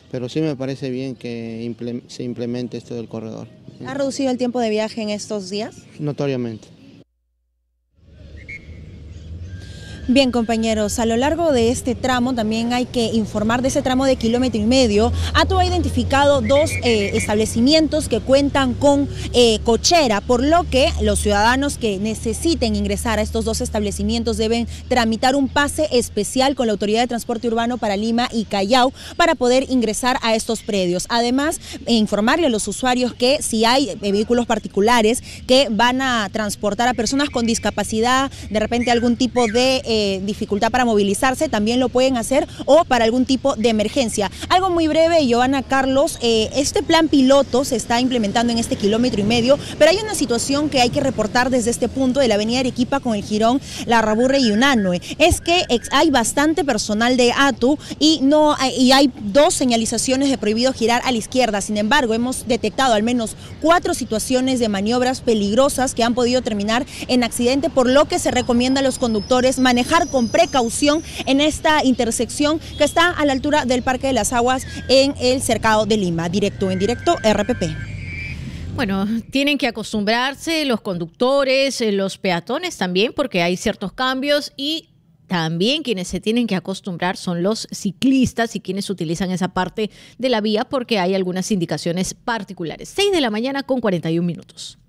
pero sí me parece bien que se implemente esto del corredor. ¿Ha reducido el tiempo de viaje en estos días? Notoriamente. Bien, compañeros, a lo largo de este tramo también hay que informar de ese tramo de 1,5 kilómetros. ATU ha identificado dos establecimientos que cuentan con cochera, por lo que los ciudadanos que necesiten ingresar a estos dos establecimientos deben tramitar un pase especial con la Autoridad de Transporte Urbano para Lima y Callao para poder ingresar a estos predios. Además, informarle a los usuarios que si hay vehículos particulares que van a transportar a personas con discapacidad, de repente algún tipo de dificultad para movilizarse, también lo pueden hacer, o para algún tipo de emergencia. Algo muy breve, Giovanna, Carlos, este plan piloto se está implementando en este 1,5 kilómetros, pero hay una situación que hay que reportar desde este punto de la avenida Arequipa con el jirón Larraburre y Unanue. Es que hay bastante personal de ATU y hay dos señalizaciones de prohibido girar a la izquierda. Sin embargo, hemos detectado al menos 4 situaciones de maniobras peligrosas que han podido terminar en accidente, por lo que se recomienda a los conductores manejar con precaución en esta intersección que está a la altura del Parque de las Aguas en el Cercado de Lima. Directo o indirecto, RPP. Bueno, tienen que acostumbrarse los conductores, los peatones también, porque hay ciertos cambios, y también quienes se tienen que acostumbrar son los ciclistas y quienes utilizan esa parte de la vía, porque hay algunas indicaciones particulares. 6 de la mañana con 41 minutos.